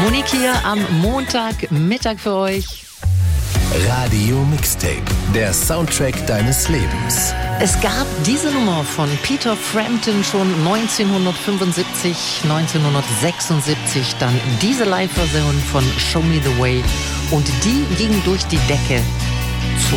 Monique hier am Montagmittag für euch. Radio Mixtape, der Soundtrack deines Lebens. Es gab diese Nummer von Peter Frampton schon 1975, 1976, dann diese Live-Version von Show Me the Way und die ging durch die Decke.